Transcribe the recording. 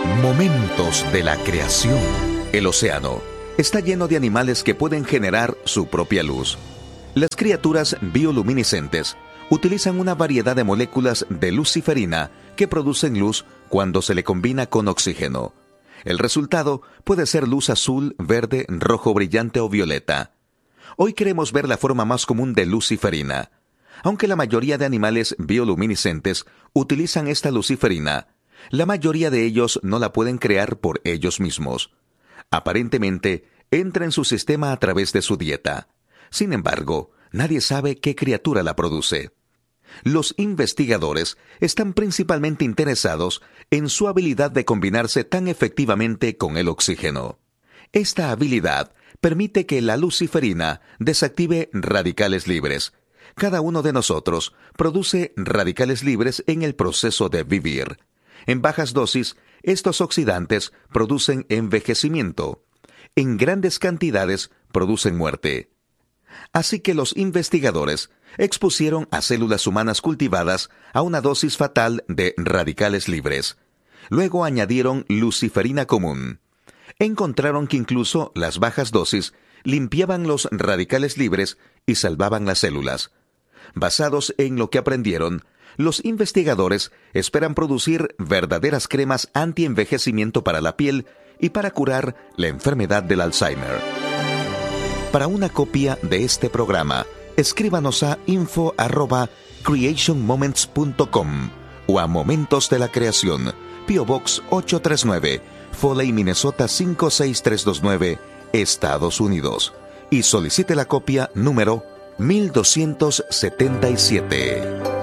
Momentos de la creación. El océano está lleno de animales que pueden generar su propia luz. Las criaturas bioluminiscentes utilizan una variedad de moléculas de luciferina que producen luz cuando se le combina con oxígeno. El resultado puede ser luz azul, verde, rojo brillante o violeta. Hoy queremos ver la forma más común de luciferina. Aunque la mayoría de animales bioluminiscentes utilizan esta luciferina, la mayoría de ellos no la pueden crear por ellos mismos. Aparentemente, entra en su sistema a través de su dieta. Sin embargo, nadie sabe qué criatura la produce. Los investigadores están principalmente interesados en su habilidad de combinarse tan efectivamente con el oxígeno. Esta habilidad permite que la luciferina desactive radicales libres. Cada uno de nosotros produce radicales libres en el proceso de vivir. En bajas dosis, estos oxidantes producen envejecimiento. En grandes cantidades, producen muerte. Así que los investigadores expusieron a células humanas cultivadas a una dosis fatal de radicales libres. Luego añadieron luciferina común. Encontraron que incluso las bajas dosis limpiaban los radicales libres y salvaban las células. Basados en lo que aprendieron, los investigadores esperan producir verdaderas cremas anti-envejecimiento para la piel y para curar la enfermedad del Alzheimer. Para una copia de este programa, escríbanos a info@creationmoments.com o a Momentos de la Creación, P.O. Box 839, Foley, Minnesota 56329, Estados Unidos. Y solicite la copia número 1277.